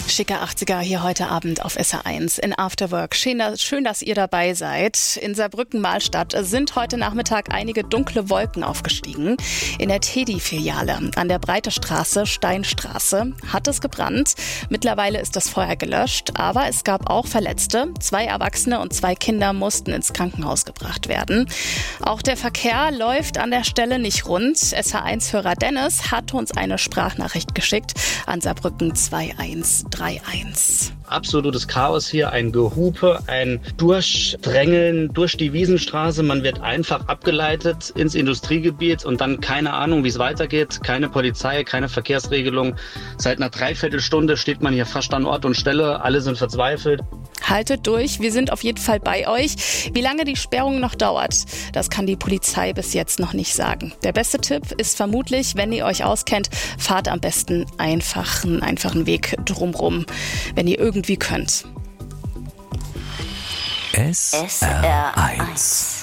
Schicker 80er hier heute Abend auf SR1 in Afterwork. Schön, dass ihr dabei seid. In Saarbrücken-Mahlstadt sind heute Nachmittag einige dunkle Wolken aufgestiegen. In der Teddy-Filiale an der Breitestraße, Steinstraße, hat es gebrannt. Mittlerweile ist das Feuer gelöscht, aber es gab auch Verletzte. 2 Erwachsene und 2 Kinder mussten ins Krankenhaus gebracht werden. Auch der Verkehr läuft an der Stelle nicht rund. SR1-Hörer Dennis hat uns eine Sprachnachricht geschickt an Saarbrücken 2131. Absolutes Chaos hier, ein Gehupe, ein Durchdrängeln durch die Wiesenstraße. Man wird einfach abgeleitet ins Industriegebiet und dann keine Ahnung, wie es weitergeht. Keine Polizei, keine Verkehrsregelung. Seit einer Dreiviertelstunde steht man hier fast an Ort und Stelle. Alle sind verzweifelt. Haltet durch, wir sind auf jeden Fall bei euch. Wie lange die Sperrung noch dauert, das kann die Polizei bis jetzt noch nicht sagen. Der beste Tipp ist vermutlich, wenn ihr euch auskennt, fahrt am besten einen einfachen Weg drumrum, wenn ihr irgendwie könnt. SR1